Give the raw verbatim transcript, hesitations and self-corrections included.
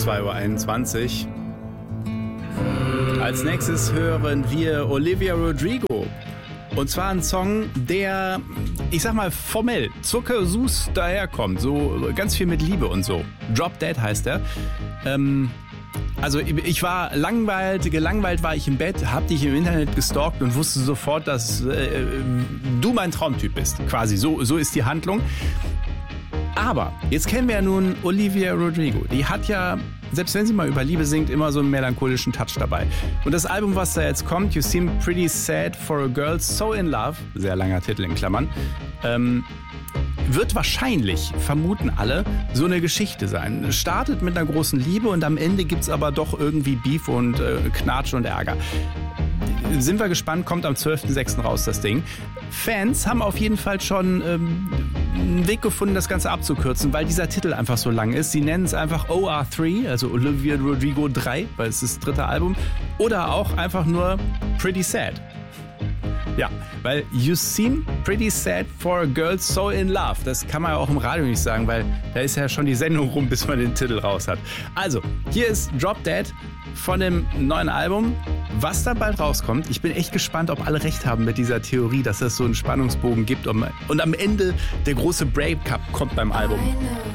zwei Uhr einundzwanzig. Als nächstes hören wir Olivia Rodrigo. Und zwar ein Song, der, ich sag mal, formell zuckersüß daherkommt. So ganz viel mit Liebe und so. Drop Dead heißt er. Ähm, also ich war langweilt, gelangweilt war ich im Bett, hab dich im Internet gestalkt und wusste sofort, dass äh, du mein Traumtyp bist. Quasi, so, so ist die Handlung. Aber jetzt kennen wir ja nun Olivia Rodrigo. Die hat ja, selbst wenn sie mal über Liebe singt, immer so einen melancholischen Touch dabei. Und das Album, was da jetzt kommt, You Seem Pretty Sad for a Girl So in Love, sehr langer Titel in Klammern, ähm, wird wahrscheinlich, vermuten alle, so eine Geschichte sein. Startet mit einer großen Liebe und am Ende gibt's aber doch irgendwie Beef und äh, Knatsch und Ärger. Sind wir gespannt, kommt am zwölften sechsten raus, das Ding. Fans haben auf jeden Fall schon ähm, einen Weg gefunden, das Ganze abzukürzen, weil dieser Titel einfach so lang ist. Sie nennen es einfach O R drei, also Olivia Rodrigo drei, weil es ist das dritte Album. Oder auch einfach nur Pretty Sad. Ja, weil You Seem Pretty Sad for a Girl So in Love. Das kann man ja auch im Radio nicht sagen, weil da ist ja schon die Sendung rum, bis man den Titel raus hat. Also, hier ist Drop Dead von dem neuen Album, was da bald rauskommt. Ich bin echt gespannt, ob alle recht haben mit dieser Theorie, dass es so einen Spannungsbogen gibt und am Ende der große Breakup kommt beim Album.